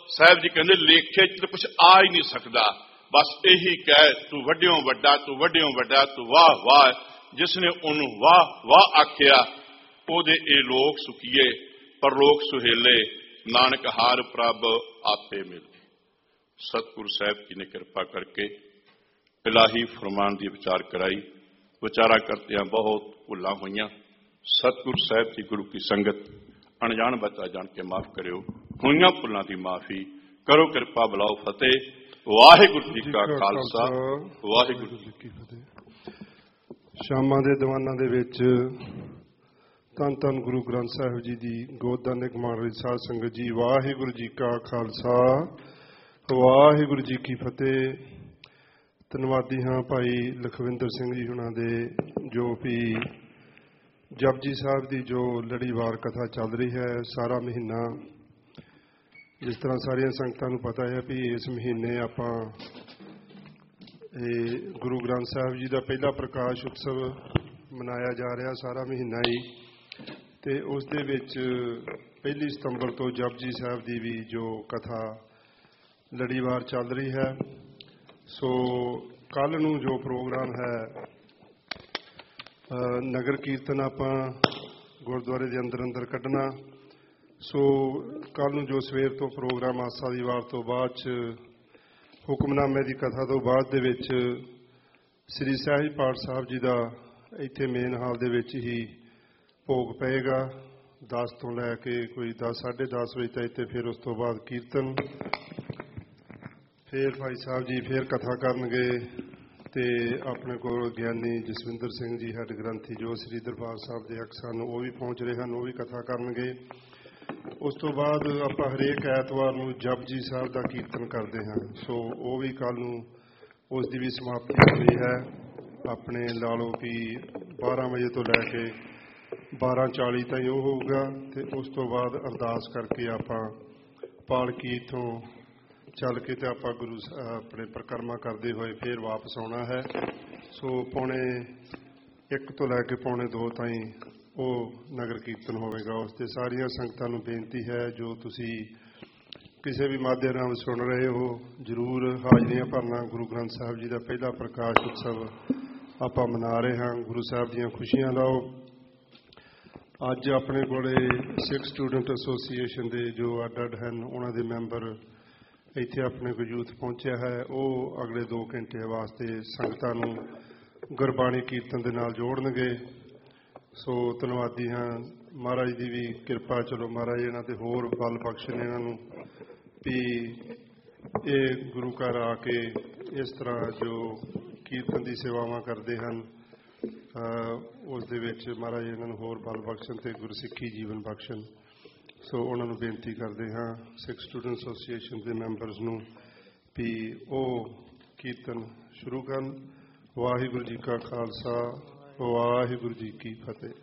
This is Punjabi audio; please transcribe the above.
ਸਾਹਿਬ ਜੀ ਕਹਿੰਦੇ ਲੇਖੇ ਚ ਕੁਛ ਆ ਹੀ ਨਹੀਂ ਸਕਦਾ, ਬਸ ਇਹੀ ਕਹਿ ਤੂੰ ਵੱਡਿਓਂ ਵੱਡਾ, ਤੂੰ ਵੱਡਿਓਂ ਵੱਡਾ, ਤੂੰ ਵਾਹ ਵਾਹ। ਜਿਸ ਨੇ ਉਹਨੂੰ ਵਾਹ ਵਾਹ ਆਖਿਆ ਉਹਦੇ ਇਹ ਲੋਕ ਸੁਖੀਏ ਪਰਲੋਕ ਸੁਹੇਲੇ, ਨਾਨਕ ਹਾਰ ਪ੍ਰਭ ਆਪੇ ਮਿਲ। ਸਤਿਗੁਰੂ ਸਾਹਿਬ ਜੀ ਨੇ ਕਿਰਪਾ ਕਰਕੇ ਇਲਾਹੀ ਫਰਮਾਨ ਦੀ ਵਿਚਾਰ ਕਰਾਈ। ਵਿਚਾਰਾ ਕਰਦਿਆਂ ਬਹੁਤ ਭੁੱਲਾਂ ਹੋਈਆਂ। ਸਤਿਗੁਰੂ ਸਾਹਿਬ ਦੀ ਗੁਰੂ ਕੀ ਸੰਗਤ ਅਣਜਾਣ ਬੱਚਾ ਜਾਣ ਕੇ ਮਾਫ ਕਰਿਓ। ਹੋਈਆਂ ਭੁੱਲਾਂ ਦੀ ਮਾਫੀ ਕਰੋ, ਕਿਰਪਾ ਬੁਲਾਓ। ਫਤਿਹ। ਵਾਹਿਗੁਰੂ ਜੀ ਕਾ ਖਾਲਸਾ, ਵਾਹਿਗੁਰੂ ਜੀ ਕੀ ਫਤਿਹ। ਸ਼ਾਮਾਂ ਦੇ ਦੀਵਾਨਾਂ ਦੇ ਵਿੱਚ ਧੰਨ ਧੰਨ ਗੁਰੂ ਗ੍ਰੰਥ ਸਾਹਿਬ ਜੀ ਦੀ ਗੋਦ ਦਾ ਨਿਗਮਾਨ ਵਾਲੀ ਸਾਧ ਸੰਗਤ ਜੀ, ਵਾਹਿਗੁਰੂ ਜੀ ਕਾ ਖਾਲਸਾ, ਵਾਹਿਗੁਰੂ ਜੀ ਕੀ ਫਤਿਹ। ਧੰਨਵਾਦੀ ਹਾਂ ਭਾਈ ਲਖਵਿੰਦਰ ਸਿੰਘ ਜੀ ਹੁਣਾਂ ਦੇ, ਜੋ ਵੀ ਜਪਜੀ ਸਾਹਿਬ ਦੀ ਜੋ ਲੜੀਵਾਰ ਕਥਾ ਚੱਲ ਰਹੀ ਹੈ ਸਾਰਾ ਮਹੀਨਾ। ਜਿਸ ਤਰ੍ਹਾਂ ਸਾਰੀਆਂ ਸੰਗਤਾਂ ਨੂੰ ਪਤਾ ਹੈ ਵੀ ਇਸ ਮਹੀਨੇ ਆਪਾਂ ਇਹ ਗੁਰੂ ਗ੍ਰੰਥ ਸਾਹਿਬ ਜੀ ਦਾ ਪਹਿਲਾ ਪ੍ਰਕਾਸ਼ ਉਤਸਵ ਮਨਾਇਆ ਜਾ ਰਿਹਾ ਸਾਰਾ ਮਹੀਨਾ ਹੀ, ਅਤੇ ਉਸ ਦੇ ਵਿੱਚ 1 ਸਤੰਬਰ ਤੋਂ ਜਪਜੀ ਸਾਹਿਬ ਦੀ ਵੀ ਜੋ ਕਥਾ ਲੜੀਵਾਰ ਚੱਲ ਰਹੀ ਹੈ। ਸੋ ਕੱਲ੍ਹ ਨੂੰ ਜੋ ਪ੍ਰੋਗਰਾਮ ਹੈ ਨਗਰ ਕੀਰਤਨ ਆਪਾਂ ਗੁਰਦੁਆਰੇ ਦੇ ਅੰਦਰ ਕੱਢਣਾ। ਸੋ ਕੱਲ੍ਹ ਨੂੰ ਜੋ ਸਵੇਰ ਤੋਂ ਪ੍ਰੋਗਰਾਮ ਆਸਾ ਦੀ ਵਾਰ ਤੋਂ ਬਾਅਦ 'ਚ ਹੁਕਮਨਾਮੇ ਦੀ ਕਥਾ ਤੋਂ ਬਾਅਦ ਦੇ ਵਿੱਚ ਸ੍ਰੀ ਸਹਿਜ ਪਾਠ ਸਾਹਿਬ ਜੀ ਦਾ ਇੱਥੇ ਮੇਨ ਹਾਲ ਦੇ ਵਿੱਚ ਹੀ ਭੋਗ ਪਏਗਾ 10 ਤੋਂ ਲੈ ਕੇ ਕੋਈ 10 ਸਾਢੇ 10 ਵਜੇ ਤੱਕ। ਅਤੇ ਫਿਰ ਉਸ ਤੋਂ ਬਾਅਦ ਕੀਰਤਨ, ਫਿਰ ਭਾਈ ਸਾਹਿਬ ਜੀ ਫਿਰ ਕਥਾ ਕਰਨਗੇ। ਅਤੇ ਆਪਣੇ ਕੋਲ ਗਿਆਨੀ ਜਸਵਿੰਦਰ ਸਿੰਘ ਜੀ ਹੈੱਡ ਗ੍ਰੰਥੀ ਜੋ ਸ੍ਰੀ ਦਰਬਾਰ ਸਾਹਿਬ ਦੇ ਅਕਸ ਹਨ, ਉਹ ਵੀ ਪਹੁੰਚ ਰਹੇ ਹਨ, ਉਹ ਵੀ ਕਥਾ ਕਰਨਗੇ। ਉਸ ਤੋਂ ਬਾਅਦ ਆਪਾਂ ਹਰੇਕ ਐਤਵਾਰ ਨੂੰ ਜਪਜੀ ਸਾਹਿਬ ਦਾ ਕੀਰਤਨ ਕਰਦੇ ਹਾਂ। ਸੋ ਉਹ ਵੀ ਕੱਲ੍ਹ ਨੂੰ ਉਸ ਦੀ ਵੀ ਸਮਾਪਤੀ ਹੋਈ ਹੈ। ਆਪਣੇ ਲਾ ਲਓ ਕਿ 12 ਵਜੇ ਤੋਂ ਲੈ ਕੇ 12:40 ਤਾਈਂ ਉਹ ਹੋਊਗਾ। ਅਤੇ ਉਸ ਤੋਂ ਬਾਅਦ ਅਰਦਾਸ ਕਰਕੇ ਆਪਾਂ ਪਾਲਕੀ ਇੱਥੋਂ ਚੱਲ ਕੇ ਅਤੇ ਆਪਾਂ ਗੁਰੂ ਆਪਣੇ ਪਰਿਕਰਮਾ ਕਰਦੇ ਹੋਏ ਫਿਰ ਵਾਪਸ ਆਉਣਾ ਹੈ। ਸੋ 1:45 ਤੋਂ ਲੈ ਕੇ 2:45 ਤਾਈਂ ਉਹ ਨਗਰ ਕੀਰਤਨ ਹੋਵੇਗਾ। ਉਸ 'ਤੇ ਸਾਰੀਆਂ ਸੰਗਤਾਂ ਨੂੰ ਬੇਨਤੀ ਹੈ, ਜੋ ਤੁਸੀਂ ਕਿਸੇ ਵੀ ਮਾਧਿਅਮ ਨਾਲ ਸੁਣ ਰਹੇ ਹੋ, ਜ਼ਰੂਰ ਹਾਜ਼ਰੀਆਂ ਭਰਨਾ। ਗੁਰੂ ਗ੍ਰੰਥ ਸਾਹਿਬ ਜੀ ਦਾ ਪਹਿਲਾ ਪ੍ਰਕਾਸ਼ ਉਤਸਵ ਆਪਾਂ ਮਨਾ ਰਹੇ ਹਾਂ। ਗੁਰੂ ਸਾਹਿਬ ਦੀਆਂ ਖੁਸ਼ੀਆਂ ਲਓ। ਅੱਜ ਆਪਣੇ ਕੋਲ ਸਿੱਖ ਸਟੂਡੈਂਟ ਐਸੋਸੀਏਸ਼ਨ ਦੇ ਜੋ ਅੱਡ ਹਨ, ਉਹਨਾਂ ਦੇ ਮੈਂਬਰ ਇੱਥੇ ਆਪਣੇ ਕੋਲ ਯੂਥ ਪਹੁੰਚਿਆ ਹੈ। ਉਹ ਅਗਲੇ 2 ਘੰਟੇ ਵਾਸਤੇ ਸੰਗਤਾਂ ਨੂੰ ਗੁਰਬਾਣੀ ਕੀਰਤਨ ਦੇ ਨਾਲ ਜੋੜਨਗੇ। ਸੋ ਧੰਨਵਾਦੀ ਹਾਂ। ਮਹਾਰਾਜ ਦੀ ਵੀ ਕਿਰਪਾ, ਚਲੋ ਮਹਾਰਾਜ ਇਹਨਾਂ 'ਤੇ ਹੋਰ ਬਲ ਬਖਸ਼ਣ ਇਹਨਾਂ ਨੂੰ ਵੀ ਇਹ ਗੁਰੂ ਘਰ ਆ ਕੇ ਇਸ ਤਰ੍ਹਾਂ ਜੋ ਕੀਰਤਨ ਦੀ ਸੇਵਾਵਾਂ ਕਰਦੇ ਹਨ, ਉਸ ਦੇ ਵਿੱਚ ਮਹਾਰਾਜ ਇਹਨਾਂ ਨੂੰ ਹੋਰ ਬਲ ਬਖਸ਼ਣ ਅਤੇ ਗੁਰਸਿੱਖੀ ਜੀਵਨ ਬਖਸ਼ਣ। ਸੋ ਉਹਨਾਂ ਨੂੰ ਬੇਨਤੀ ਕਰਦੇ ਹਾਂ ਸਿੱਖ ਸਟੂਡੈਂਟ ਐਸੋਸੀਏਸ਼ਨ ਦੇ ਮੈਂਬਰਸ ਨੂੰ ਵੀ ਉਹ ਕੀਰਤਨ ਸ਼ੁਰੂ ਕਰਨ। ਵਾਹਿਗੁਰੂ ਜੀ ਕਾ ਖਾਲਸਾ, ਵਾਹਿਗੁਰੂ ਜੀ ਕੀ ਫਤਿਹ।